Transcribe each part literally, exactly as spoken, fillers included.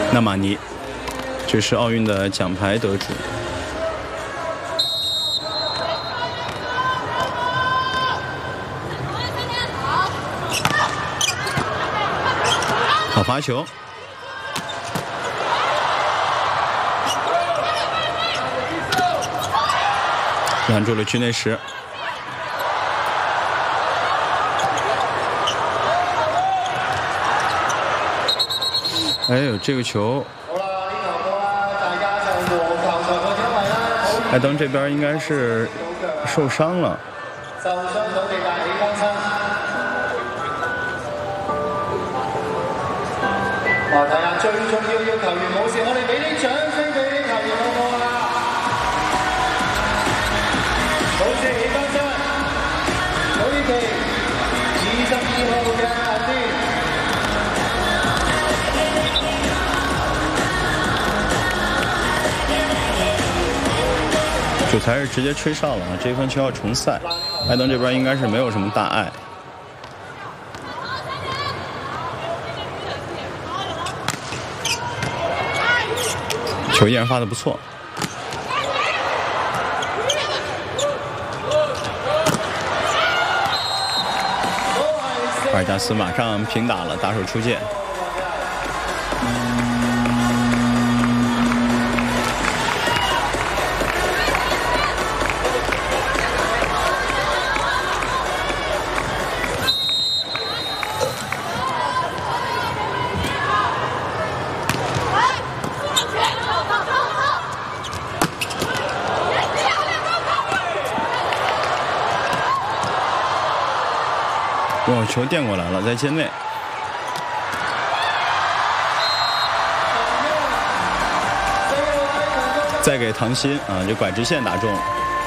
纳马尼，这是奥运的奖牌得主。好罚球，拦住了居内什。哎呦，这个球！艾登这边应该是受伤了。受傷到地大起翻身。哇！睇下最重要要球員冇事，我哋俾啲掌聲俾啲球員好唔好啊？好事起翻身，土耳其二十二號嘅阿天。主裁是直接吹哨了啊！这一分球要重赛，艾登这边应该是没有什么大碍。球依然发得不错。巴尔加斯马上平打了，打手出界。哇，球垫过来了，在界内。再给唐鑫啊，这拐直线打中。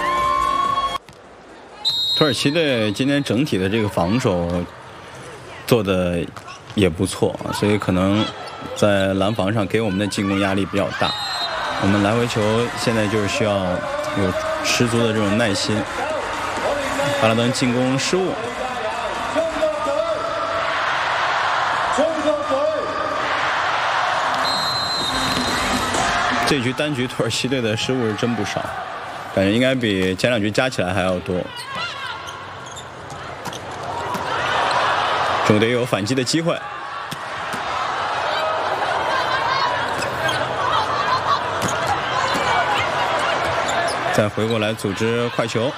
土耳其队今天整体的这个防守做的也不错，所以可能在拦防上给我们的进攻压力比较大。我们来回球现在就是需要有十足的这种耐心。巴拉登进攻失误。这局单局土耳其队的失误是真不少，感觉应该比前两局加起来还要多。中队有反击的机会，再回过来组织快球。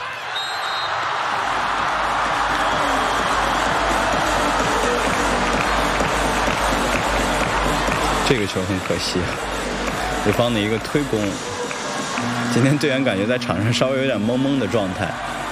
这个球很可惜。对方的一个推攻，今天队员感觉在场上稍微有点懵懵的状态。